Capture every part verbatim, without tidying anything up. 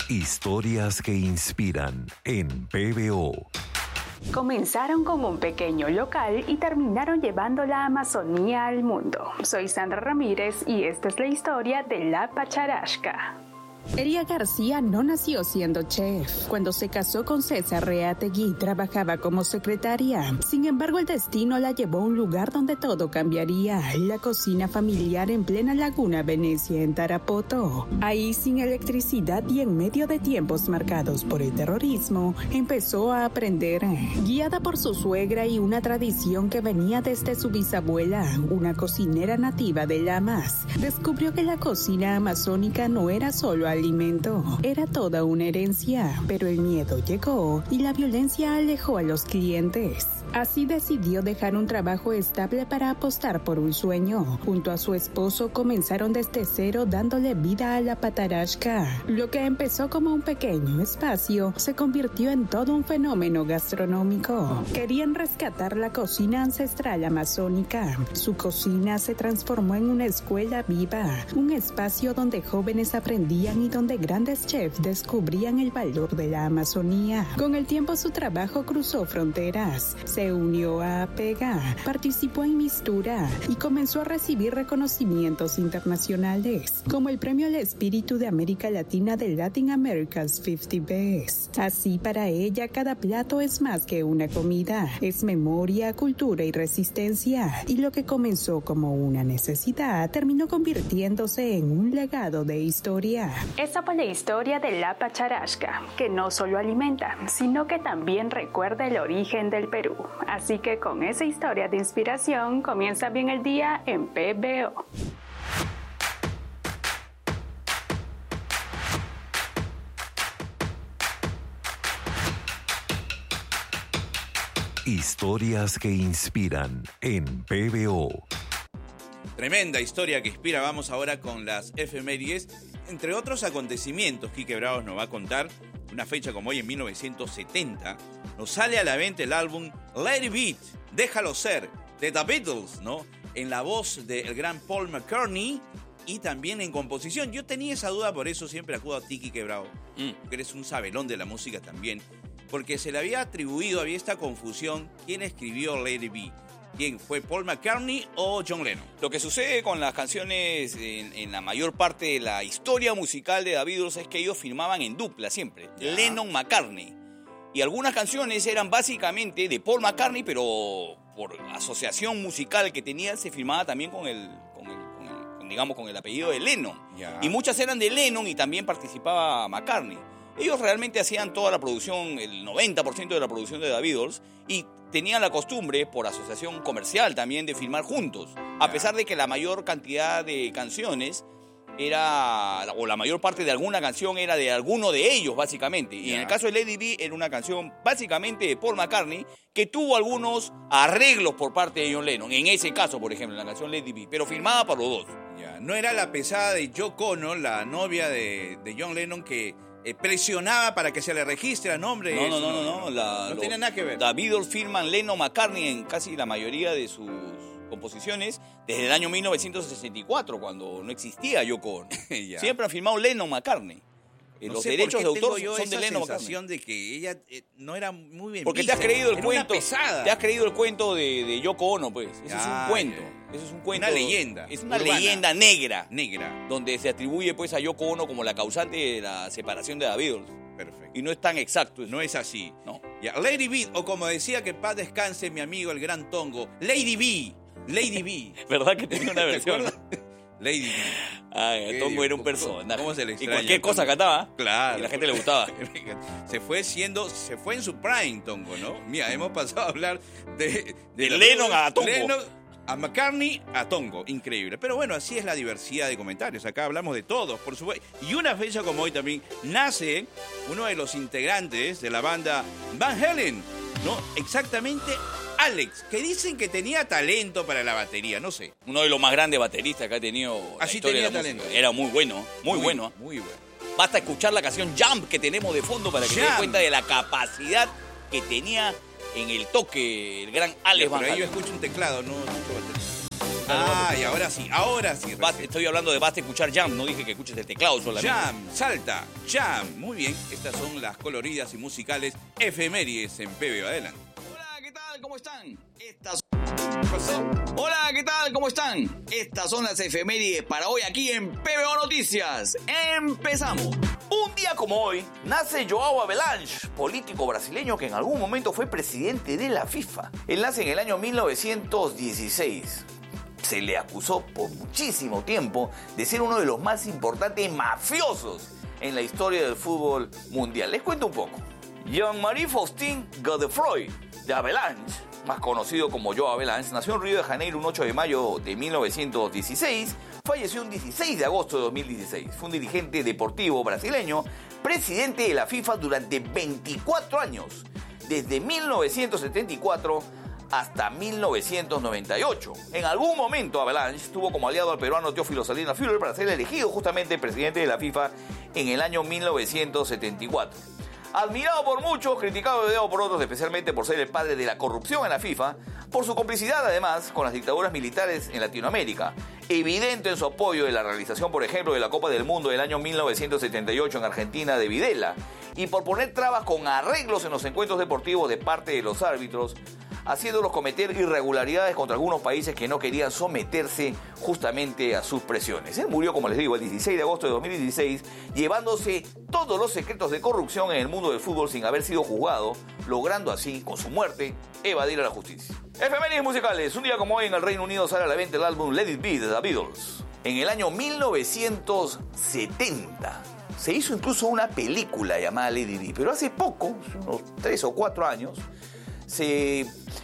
Historias que inspiran en P B O. Comenzaron con un pequeño local y terminaron llevando la Amazonía al mundo. Soy Sandra Ramírez y esta es la historia de la Pacharashka. Elia García no nació siendo chef. Cuando se casó con César Reategui, trabajaba como secretaria. Sin embargo, el destino la llevó a un lugar donde todo cambiaría: la cocina familiar en plena Laguna Venecia, en Tarapoto. Ahí, sin electricidad y en medio de tiempos marcados por el terrorismo, empezó a aprender. Guiada por su suegra y una tradición que venía desde su bisabuela, una cocinera nativa de Lamas, descubrió que la cocina amazónica no era solo alimento, era toda una herencia, pero el miedo llegó y la violencia alejó a los clientes. Así decidió dejar un trabajo estable para apostar por un sueño. Junto a su esposo comenzaron desde cero, dándole vida a la Pacharashka. Lo que empezó como un pequeño espacio se convirtió en todo un fenómeno gastronómico. Querían rescatar la cocina ancestral amazónica. Su cocina se transformó en una escuela viva, un espacio donde jóvenes aprendían y donde grandes chefs descubrían el valor de la Amazonía. Con el tiempo su trabajo cruzó fronteras. Se unió a APEGA, participó en Mistura y comenzó a recibir reconocimientos internacionales, como el Premio al Espíritu de América Latina de Latin America's cincuenta Best. Así, para ella, cada plato es más que una comida, es memoria, cultura y resistencia. Y lo que comenzó como una necesidad terminó convirtiéndose en un legado de historia. Esa fue la historia de la Pacharashka, que no solo alimenta, sino que también recuerda el origen del Perú. Así que con esa historia de inspiración comienza bien el día en P B O. Historias que inspiran en P B O. Tremenda historia que inspira. Vamos ahora con las efemérides. Entre otros acontecimientos, Quique Bravos nos va a contar una fecha como hoy en mil novecientos setenta. Nos sale a la venta el álbum Let It Be, Déjalo Ser, de The Beatles, ¿no? En la voz del gran Paul McCartney y también en composición. Yo tenía esa duda, por eso siempre acudo a ti, Quique Bravo, mm. que eres un sabelón de la música también, porque se le había atribuido, había esta confusión, ¿quién escribió Let It Be? ¿Quién fue, Paul McCartney o John Lennon? Lo que sucede con las canciones en, en la mayor parte de la historia musical de The Beatles es que ellos firmaban en dupla siempre, ya. Lennon-McCartney. Y algunas canciones eran básicamente de Paul McCartney, pero por asociación musical que tenía se firmaba también con el, con el, con el con, digamos, con el apellido de Lennon. Ya. Y muchas eran de Lennon y también participaba McCartney. Ellos realmente hacían toda la producción, el noventa por ciento de la producción de The Beatles, y tenían la costumbre, por asociación comercial también, de filmar juntos. A pesar de que la mayor cantidad de canciones era, o la mayor parte de alguna canción era de alguno de ellos, básicamente. Y en el caso de Let It Be, era una canción básicamente de Paul McCartney, que tuvo algunos arreglos por parte de John Lennon. En ese caso, por ejemplo, en la canción Let It Be, pero firmada por los dos. Ya. No era la pesada de Yoko Ono, la novia de, de John Lennon, que Eh, presionaba para que se le registre a nombre. No, no, no, no, no, no, la, no lo, tiene nada que ver. The Beatles firman Lennon-McCartney en casi la mayoría de sus composiciones desde el año mil novecientos sesenta y cuatro, cuando no existía Yoko Ono. Siempre han firmado Lennon-McCartney. Eh, no los sé derechos de autor yo son esa de Lennon sensación de que ella eh, no era muy bien Porque vista. te has creído el era cuento. Una pesada. Te has creído el cuento de, de Yoko Ono, pues. Eso ya, es un cuento. Ya. Eso es un cuento. Una leyenda. Es una urbana. leyenda negra. Negra. Donde se atribuye pues a Yoko Ono como la causante de la separación de The Beatles. Perfecto. Y no es tan exacto eso. No es así. No. Ya, Lady B, o como decía que paz descanse mi amigo el gran Tongo, Lady B, Lady B. ¿Verdad que tenía una versión? Lady B. Ah, el Tongo era un personaje. ¿Cómo se le extraña? Y cualquier cosa cantaba. Claro. Y a la gente le gustaba. Se fue siendo, se fue en su prime, Tongo, ¿no? Mira, hemos pasado a hablar de... De, de Lennon a Tongo. Lennon a McCartney a Tongo. Increíble. Pero bueno, así es la diversidad de comentarios. Acá hablamos de todos, por supuesto. Y una fecha como hoy también nace uno de los integrantes de la banda Van Halen, ¿no? Exactamente Alex, que dicen que tenía talento para la batería, no sé. Uno de los más grandes bateristas que ha tenido la Así historia tenía de la talento. música. Era muy bueno, muy, muy bueno. Muy bueno. Basta escuchar la canción Jump que tenemos de fondo para que Jump. te des cuenta de la capacidad que tenía en el toque el gran Alex Van Halen. Halen. Yo escucho un teclado, no escucho batería. Ah, y ahora sí, ahora sí. Basta, estoy hablando de basta escuchar Jam, no dije que escuches el teclado solamente. Jam, salta, Jam. Muy bien, estas son las coloridas y musicales efemérides en P B. Adelante. Hola, ¿qué tal? ¿Cómo están? Estas... Hola, ¿qué tal? ¿Cómo están? Estas son las efemérides para hoy aquí en P B O Noticias. ¡Empezamos! Un día como hoy, nace João Havelange, político brasileño que en algún momento fue presidente de la FIFA. Él nace en el año mil novecientos dieciséis. Se le acusó por muchísimo tiempo de ser uno de los más importantes mafiosos en la historia del fútbol mundial. Les cuento un poco. Jean-Marie Faustin Godefroy de Havelange, más conocido como João Havelange, nació en Río de Janeiro un ocho de mayo de mil novecientos dieciséis, falleció un dieciséis de agosto de dos mil dieciséis. Fue un dirigente deportivo brasileño, presidente de la FIFA durante veinticuatro años, desde mil novecientos setenta y cuatro hasta mil novecientos noventa y ocho. En algún momento Havelange tuvo como aliado al peruano Teófilo Salinas Führer para ser elegido justamente presidente de la FIFA en el año mil novecientos setenta y cuatro. Admirado por muchos, criticado y odiado por otros, especialmente por ser el padre de la corrupción en la FIFA, por su complicidad además con las dictaduras militares en Latinoamérica, evidente en su apoyo de la realización, por ejemplo, de la Copa del Mundo del año mil novecientos setenta y ocho en Argentina de Videla, y por poner trabas con arreglos en los encuentros deportivos de parte de los árbitros, haciéndolos cometer irregularidades contra algunos países que no querían someterse justamente a sus presiones. Él murió, como les digo, el dieciséis de agosto de dos mil dieciséis, llevándose todos los secretos de corrupción en el mundo del fútbol sin haber sido juzgado, logrando así, con su muerte, evadir a la justicia. Efemérides musicales. Un día como hoy en el Reino Unido sale a la venta el álbum Let It Be de The Beatles. En el año mil novecientos setenta se hizo incluso una película llamada Let It Be, pero hace poco, unos tres o cuatro años, se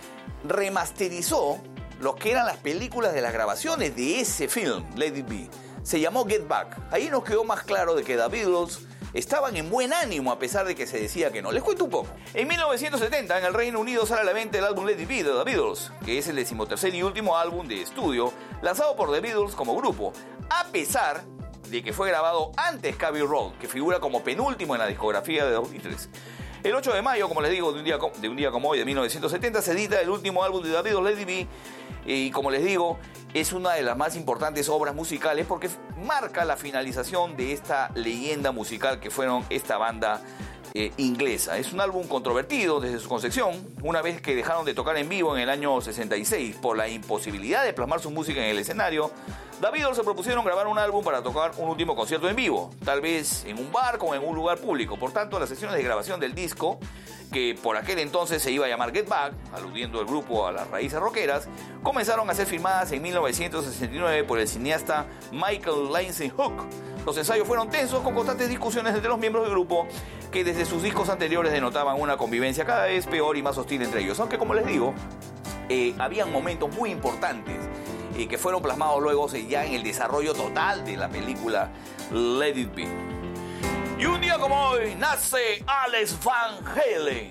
remasterizó lo que eran las películas de las grabaciones de ese film, Let It Be. Se llamó Get Back. Ahí nos quedó más claro de que The Beatles estaban en buen ánimo a pesar de que se decía que no. Les cuento un poco. En mil novecientos setenta en el Reino Unido sale a la venta el álbum Let It Be de The Beatles, que es el decimotercer y último álbum de estudio lanzado por The Beatles como grupo, a pesar de que fue grabado antes que Abbey Road, que figura como penúltimo en la discografía de dos mil tres. El ocho de mayo, como les digo, de un día, de un día como hoy, de mil novecientos setenta, se edita el último álbum de The Beatles, Let It Be, y como les digo, es una de las más importantes obras musicales porque marca la finalización de esta leyenda musical que fueron esta banda eh, inglesa. Es un álbum controvertido desde su concepción, una vez que dejaron de tocar en vivo en el año sesenta y seis por la imposibilidad de plasmar su música en el escenario. The Beatles se propusieron grabar un álbum para tocar un último concierto en vivo, tal vez en un bar o en un lugar público. Por tanto, las sesiones de grabación del disco, que por aquel entonces se iba a llamar Get Back, aludiendo el grupo a las raíces rockeras, comenzaron a ser filmadas en mil novecientos sesenta y nueve por el cineasta Michael Lansing Hook. Los ensayos fueron tensos, con constantes discusiones entre los miembros del grupo, que desde sus discos anteriores denotaban una convivencia cada vez peor y más hostil entre ellos. Aunque, como les digo, eh, habían momentos muy importantes y que fueron plasmados luego ya en el desarrollo total de la película Let It Be. Y un día como hoy nace Alex Van Halen.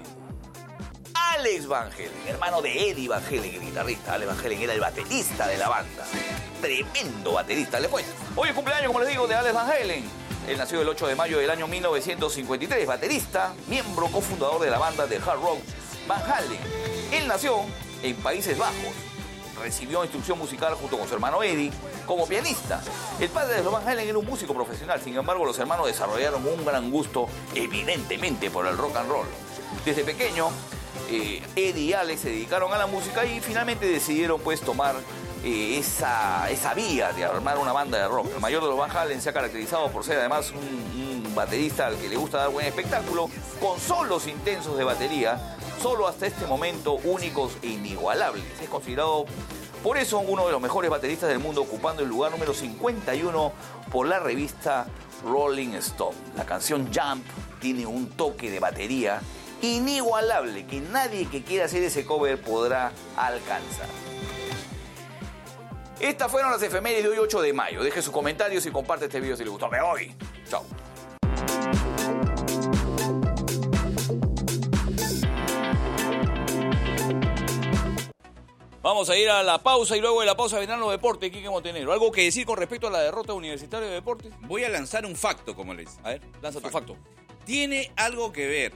Alex Van Halen, hermano de Eddie Van Halen, el guitarrista. Alex Van Halen era el baterista de la banda. Tremendo baterista, le cuento. Hoy es cumpleaños, como les digo, de Alex Van Halen. Él nació el ocho de mayo del año mil novecientos cincuenta y tres, baterista, miembro cofundador de la banda de hard rock Van Halen. Él nació en Países Bajos. Recibió instrucción musical junto con su hermano Eddie como pianista. El padre de los Van Halen era un músico profesional, sin embargo los hermanos desarrollaron un gran gusto, evidentemente, por el rock and roll. Desde pequeño, eh, Eddie y Alex se dedicaron a la música y finalmente decidieron pues tomar eh, esa, esa vía de armar una banda de rock. El mayor de los Van Halen se ha caracterizado por ser además un, un baterista al que le gusta dar buen espectáculo, con solos intensos de batería, solo hasta este momento únicos e inigualables. Es considerado por eso uno de los mejores bateristas del mundo, ocupando el lugar número cincuenta y uno por la revista Rolling Stone. La canción Jump tiene un toque de batería inigualable que nadie que quiera hacer ese cover podrá alcanzar. Estas fueron las efemérides de hoy, ocho de mayo. Deje sus comentarios y comparte este video si le gustó. Me voy. Chao. Vamos a ir a la pausa y luego de la pausa vendrán los deportes, Quique Montenegro. ¿Algo que decir con respecto a la derrota Universitaria de Deportes? Voy a lanzar un facto, como les. A ver, lanza tu facto. Tiene algo que ver.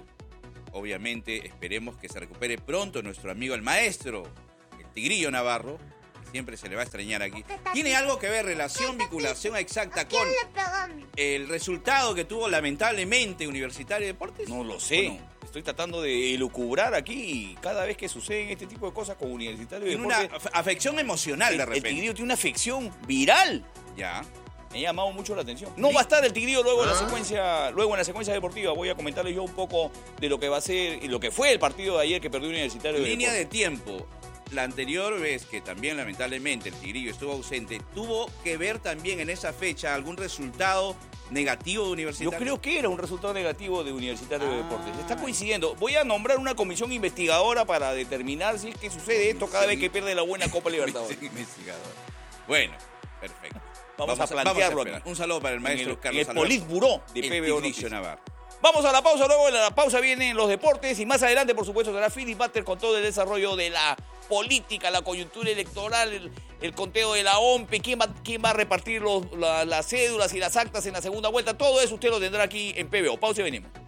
Obviamente, esperemos que se recupere pronto nuestro amigo el maestro, el Tigrillo Navarro, que Siempre se le va a extrañar aquí. ¿Tiene algo que ver, relación, vinculación exacta con el resultado que tuvo lamentablemente Universitario de Deportes? No lo sé. Bueno, estoy tratando de elucubrar aquí cada vez que suceden este tipo de cosas con Universitario de tiene una Deportes. af- afección emocional El, de el repente. Tigrillo tiene una afección viral. Ya. Me ha llamado mucho la atención. No va a estar el Tigrillo luego en la secuencia, luego en la secuencia deportiva. Voy a comentarles yo un poco de lo que va a ser y lo que fue el partido de ayer que perdió Universitario de Línea de Deportes. tiempo. La anterior vez que también lamentablemente el Tigrillo estuvo ausente, ¿tuvo que ver también en esa fecha algún resultado negativo de Yo Universitario? creo que era un resultado negativo de Universitario de Ah. Deportes. Está coincidiendo. Voy a nombrar una comisión investigadora para determinar si es que sucede esto cada vez que pierde la buena Copa Libertadores. Investigador. Bueno, perfecto. Vamos a plantearlo esperar. aquí. Un saludo para el En maestro el, en Carlos el Alberto, Politburó de el P B O Tigrillo Noticias. Navarro. Vamos a la pausa, luego de la pausa vienen los deportes y más adelante, por supuesto, estará Philip Butter con todo el desarrollo de la política, la coyuntura electoral, el, el conteo de la O M P E, quién va, quién va a repartir los, la- las cédulas y las actas en la segunda vuelta. Todo eso usted lo tendrá aquí en P B O. Pausa y venimos.